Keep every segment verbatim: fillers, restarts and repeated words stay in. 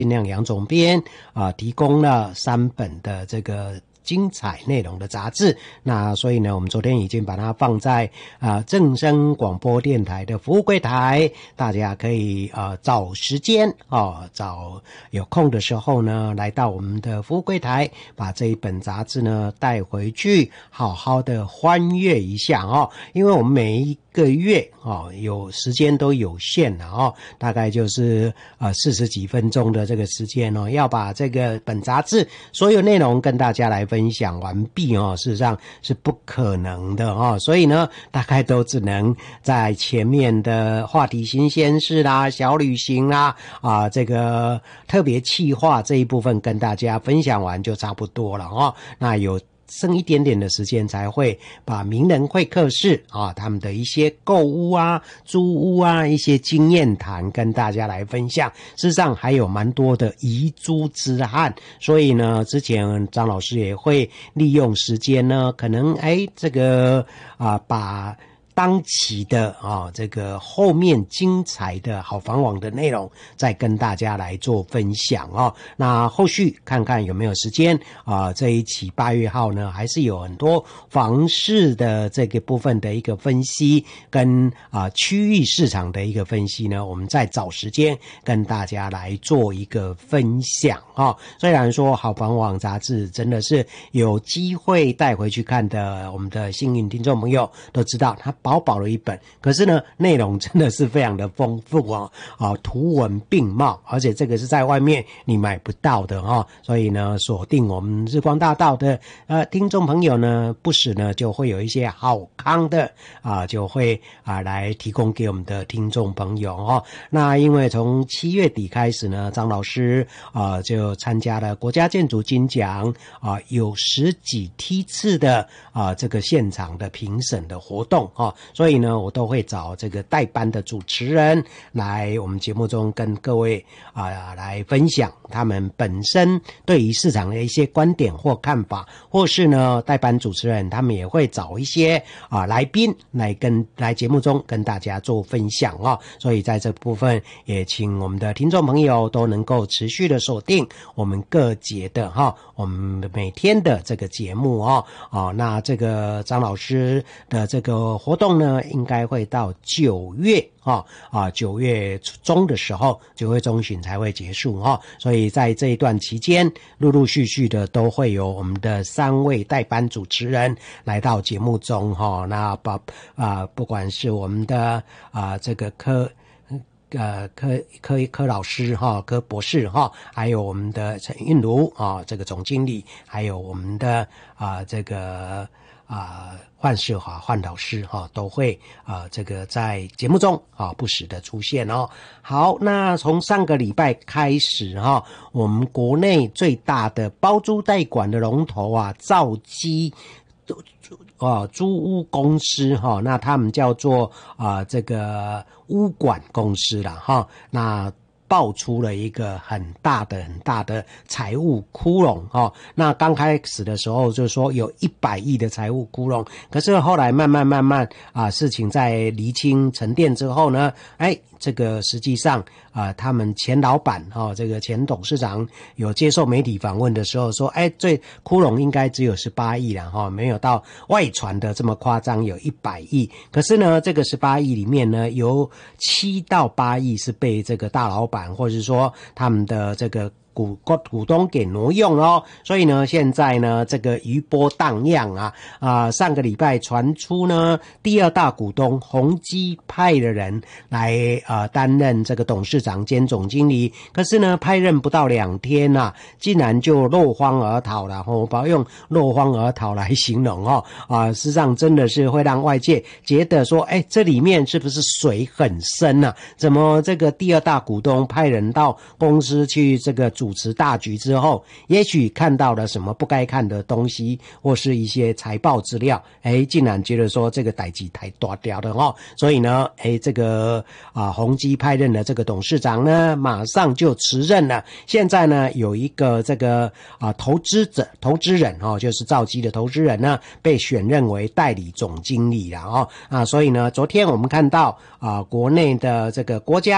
尽量杨总编啊提供了三本的这个精彩内容的杂志，那所以呢，我们昨天已经把它放在啊、呃、正声广播电台的服务柜台，大家可以呃找时间哦，找有空的时候呢，来到我们的服务柜台，把这一本杂志呢带回去，好好的翻阅一下哦，因为我们每一个月哦，有时间都有限了哦，大概就是呃四十几分钟的这个时间哦，要把这个本杂志所有内容跟大家来分享完毕哦，事实上是不可能的哦，所以呢，大概都只能在前面的话题新鲜事啦、小旅行啦啊，这个特别企划这一部分跟大家分享完就差不多了哦。那有剩一点点的时间才会把名人会客室啊，他们的一些购物啊、租屋啊一些经验谈跟大家来分享。事实上还有蛮多的遗珠之憾，所以呢，之前张老师也会利用时间呢，可能哎这个啊把当期的啊、哦，这个后面精彩的好房网的内容再跟大家来做分享哦。那后续看看有没有时间啊、呃，这一期八月号呢，还是有很多房市的这个部分的一个分析跟啊、呃、区域市场的一个分析呢，我们再找时间跟大家来做一个分享哦。虽然说好房网杂志真的是有机会带回去看的，我们的幸运听众朋友都知道它薄薄的一本，可是呢，内容真的是非常的丰富哦，啊，图文并茂，而且这个是在外面你买不到的哦，所以呢，锁定我们日光大道的呃听众朋友呢，不时呢就会有一些好康的啊，就会啊来提供给我们的听众朋友哦。那因为从七月底开始呢，张老师啊就参加了国家建筑金奖啊，有十几梯次的啊这个现场的评审的活动啊。所以呢，我都会找这个代班的主持人来我们节目中跟各位啊、呃、来分享他们本身对于市场的一些观点或看法，或是呢代班主持人他们也会找一些啊、呃、来宾来跟来节目中跟大家做分享哦。所以在这部分也请我们的听众朋友都能够持续的锁定我们各节的哈、哦，我们每天的这个节目哦哦，那这个张老师的这个活动呢，应该会到九月啊啊九月中的时候，九月中旬才会结束哈、哦。所以在这一段期间，陆陆续续的都会有我们的三位代班主持人来到节目中哈、哦。那把啊不管是我们的啊这个科。呃，柯柯柯老师哈，柯博士哈，还有我们的陈韵如啊，这个总经理，还有我们的啊这个啊范世华范老师哈，都会啊这个在节目中啊不时的出现哦。好，那从上个礼拜开始哈，我们国内最大的包租代管的龙头啊，兆基。哦，租屋公司哈、哦，那他们叫做啊、呃、这个屋管公司啦哈、哦，那爆出了一个很大的很大的财务窟窿哈、哦。那刚开始的时候就说有一百亿的财务窟窿，可是后来慢慢慢慢啊，事情在厘清沉淀之后呢，哎。这个实际上啊、呃，他们前老板哈、哦，这个前董事长有接受媒体访问的时候说，哎，最窟窿应该只有十八亿啦哈，没有到外传的这么夸张，有一百亿。可是呢，这个十八亿里面呢，有七到八亿是被这个大老板或者是说他们的这个。股股东给挪用哦，所以呢，现在呢，这个余波荡漾啊啊、呃！上个礼拜传出呢，第二大股东宏基派的人来啊、呃、担任这个董事长兼总经理，可是呢，派任不到两天啊，竟然就落荒而逃了。我不要用落荒而逃来形容哦啊、呃，事实上真的是会让外界觉得说，哎，这里面是不是水很深啊？怎么这个第二大股东派人到公司去这个？主持大局之后，也许看到了什么不该看的东西，或是一些财报资料，哎，竟然觉得说这个代志太大条了哦，所以呢，哎，这个啊宏基派任的这个董事长呢，马上就辞任了。现在呢，有一个这个啊投资者、投资人哦，就是兆基的投资人呢，被选任为代理总经理了哦啊，所以呢，昨天我们看到啊，国内的这个国家。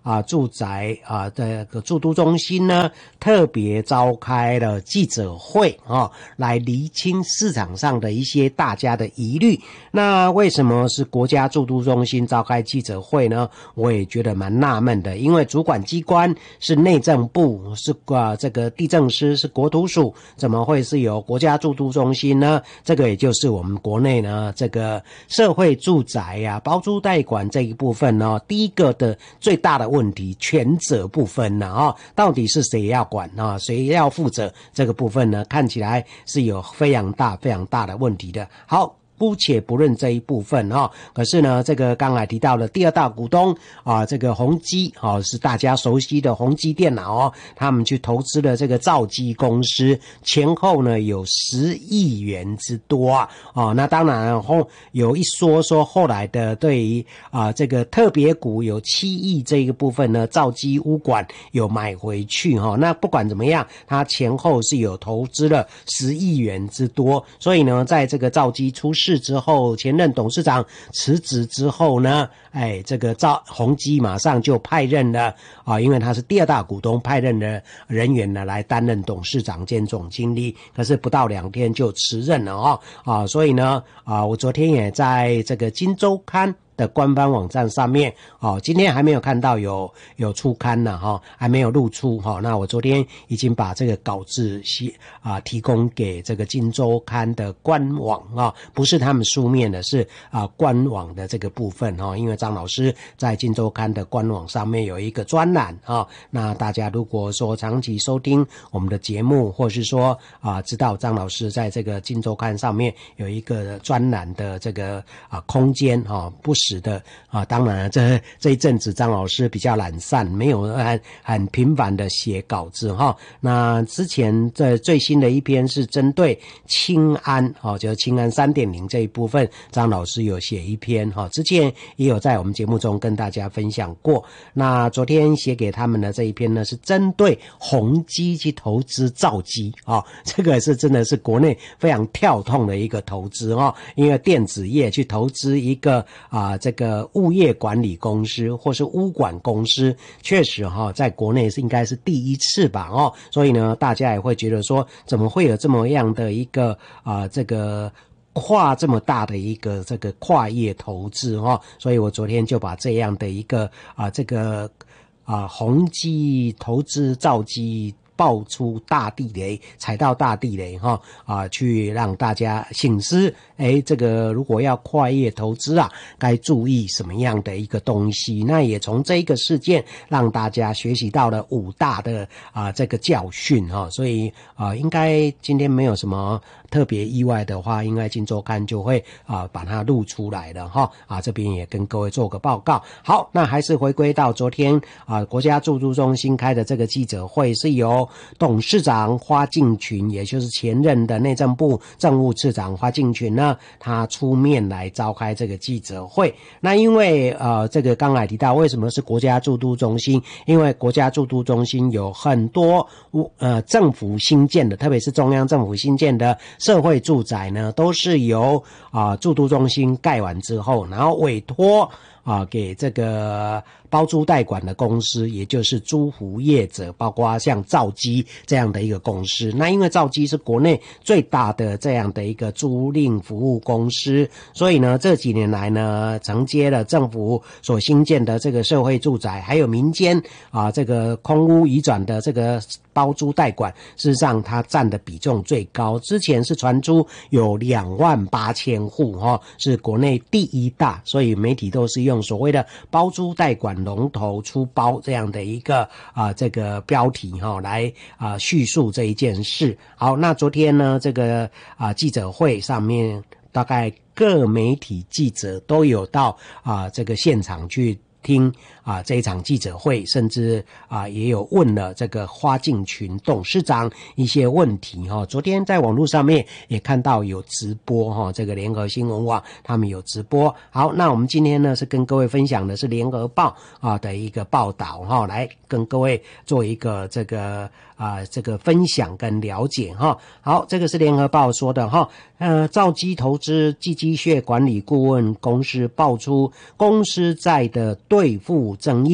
啊住宅啊这个住都中心呢特别召开了记者会啊，来厘清市场上的一些大家的疑虑。那为什么是国家住都中心召开记者会呢？我也觉得蛮纳闷的，因为主管机关是内政部，是啊这个地政司是国土署，怎么会是由国家住都中心呢？这个也就是我们国内呢这个社会住宅呀、啊、包租代管这一部分呢，第一个的最大的问题，权责不分呢啊，到底是谁要管啊，谁要负责这个部分呢？看起来是有非常大非常大的问题的。好，姑且不论这一部分哈、哦，可是呢，这个刚才提到的第二大股东啊，这个宏基啊，是大家熟悉的宏基电脑哦，他们去投资了这个兆基公司，前后呢有十亿元之多啊。哦，那当然后有一说说后来的对于啊这个特别股有七亿这个部分呢，兆基物管有买回去哈、哦。那不管怎么样，它前后是有投资了十亿元之多，所以呢，在这个兆基出事之后，前任董事长辞职之后呢，哎，这个赵宏基马上就派任了啊，因为他是第二大股东，派任的人员呢来担任董事长兼总经理，可是不到两天就辞任了哦啊，所以呢啊，我昨天也在这个《今周刊》的官方网站上面哦，今天还没有看到有有出刊呢哈、哦，还没有露出哈、哦。那我昨天已经把这个稿子写啊提供给这个《今周刊》的官网啊、哦，不是他们书面的，是啊官网的这个部分哈、哦。因为张老师在《今周刊》的官网上面有一个专栏啊、哦，那大家如果说长期收听我们的节目，或是说啊知道张老师在这个《今周刊》上面有一个专栏的这个啊空间哈、哦，不时的啊，当然这这一阵子张老师比较懒散，没有很很频繁的写稿子哈。那之前这最新的一篇是针对青安哦，就是青安 三点零 这一部分，张老师有写一篇哈，之前也有在我们节目中跟大家分享过。那昨天写给他们的这一篇呢，是针对宏基去投资兆基啊，这个是真的是国内非常跳痛的一个投资哦，因为电子业去投资一个啊。这个物业管理公司或是物管公司，确实哈、哦，在国内是应该是第一次吧哦，所以呢，大家也会觉得说，怎么会有这么样的一个啊这个跨这么大的一个这个跨业投资哦，所以我昨天就把这样的一个啊这个啊宏基投资兆基爆出大地雷，踩到大地雷哈啊，去让大家省思，哎，这个如果要跨业投资啊，该注意什么样的一个东西？那也从这一个事件让大家学习到了五大的啊这个教训哈，所以啊，应该今天没有什么特别意外的话，应该《今周刊》就会啊把它录出来了哈啊，这边也跟各位做个报告。好，那还是回归到昨天啊，国家住都中心开的这个记者会是由董事长花敬群，也就是前任的内政部政务次长花敬群呢，他出面来召开这个记者会。那因为呃，这个刚才提到为什么是国家住都中心，因为国家住都中心有很多呃政府新建的，特别是中央政府新建的社会住宅呢，都是由啊、呃、住都中心盖完之后，然后委托啊给这个包租代管的公司，也就是租户业者，包括像兆基这样的一个公司。那因为兆基是国内最大的这样的一个租赁服务公司，所以呢这几年来呢，承接了政府所新建的这个社会住宅，还有民间啊这个空屋移转的这个包租代管，事实上它占的比重最高。之前是传出有两万八千户哈、哦，是国内第一大，所以媒体都是用所谓的包租代管龙头出包这样的一个啊、呃、这个标题哈、哦、来啊、呃、叙述这一件事。好，那昨天呢这个啊、呃、记者会上面，大概各媒体记者都有到啊、呃、这个现场去听啊这一场记者会，甚至啊也有问了这个花敬群董事长一些问题哈、哦。昨天在网络上面也看到有直播哈、哦，这个联合新闻网他们有直播。好，那我们今天呢是跟各位分享的是联合报啊的一个报道哈、哦，来跟各位做一个这个啊这个分享跟了解哈、哦。好，这个是联合报说的哈、哦，呃，兆基投资寄居蟹管理顾问公司爆出公司债的兑付争议，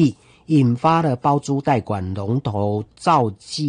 引发了包租代管龙头兆记